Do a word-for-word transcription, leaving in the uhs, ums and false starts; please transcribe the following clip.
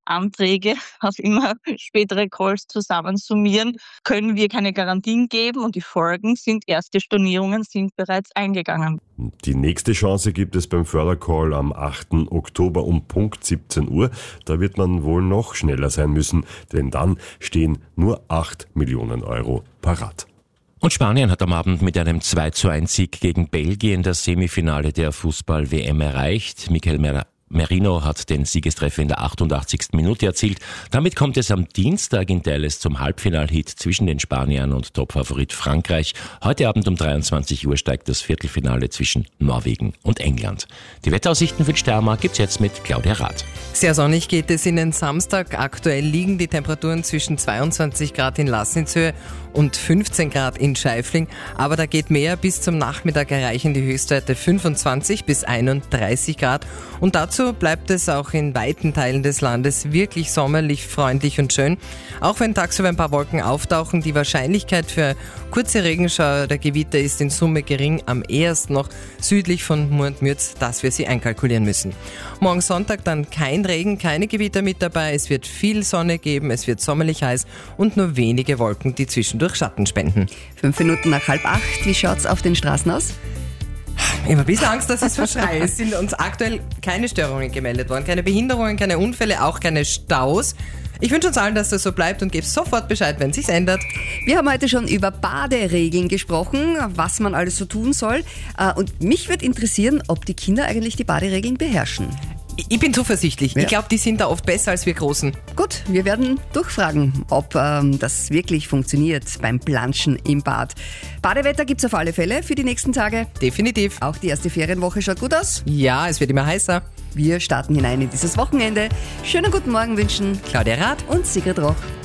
Anträge auf immer spätere Calls zusammensummieren, können wir keine Garantien geben und die Folgen sind, erste Stornierungen sind bereits eingegangen. Die nächste Chance gibt es beim Fördercall am achten Oktober um Punkt siebzehn Uhr. Da wird man wohl noch schneller sein müssen, denn dann stehen nur acht Millionen Euro parat. Und Spanien hat am Abend mit einem zwei zu eins Sieg gegen Belgien das Semifinale der Fußball-W M erreicht. Mikel Mer- Merino hat den Siegestreffer in der achtundachtzigsten Minute erzielt. Damit kommt es am Dienstag in Dallas zum Halbfinalhit zwischen den Spaniern und Topfavorit Frankreich. Heute Abend um dreiundzwanzig Uhr steigt das Viertelfinale zwischen Norwegen und England. Die Wetteraussichten für die Steiermark gibt's jetzt mit Claudia Rath. Sehr sonnig geht es in den Samstag. Aktuell liegen die Temperaturen zwischen zweiundzwanzig Grad in Lassnitzhöhe und fünfzehn Grad in Scheifling. Aber da geht mehr. Bis zum Nachmittag erreichen die Höchstwerte fünfundzwanzig bis einunddreißig Grad. Und dazu bleibt es auch in weiten Teilen des Landes wirklich sommerlich, freundlich und schön. Auch wenn tagsüber ein paar Wolken auftauchen, die Wahrscheinlichkeit für kurze Regenschauer oder Gewitter ist in Summe gering. Am ehesten noch südlich von Mur und Mürz, dass wir sie einkalkulieren müssen. Morgen Sonntag dann kein Regen, keine Gewitter mit dabei. Es wird viel Sonne geben, es wird sommerlich heiß und nur wenige Wolken, die zwischendurch Schatten spenden. Fünf Minuten nach halb acht. Wie schaut's auf den Straßen aus? Ich habe ein bisschen Angst, dass ich es verschreie. Es sind uns aktuell keine Störungen gemeldet worden, keine Behinderungen, keine Unfälle, auch keine Staus. Ich wünsche uns allen, dass das so bleibt und gebe sofort Bescheid, wenn es sich ändert. Wir haben heute schon über Baderegeln gesprochen, was man alles so tun soll. Und mich würde interessieren, ob die Kinder eigentlich die Baderegeln beherrschen. Ich bin zuversichtlich. Ja. Ich glaube, die sind da oft besser als wir Großen. Gut, wir werden durchfragen, ob ähm, das wirklich funktioniert beim Planschen im Bad. Badewetter gibt's auf alle Fälle für die nächsten Tage. Definitiv. Auch die erste Ferienwoche schaut gut aus. Ja, es wird immer heißer. Wir starten hinein in dieses Wochenende. Schönen guten Morgen wünschen Claudia Rath und Sigrid Roch.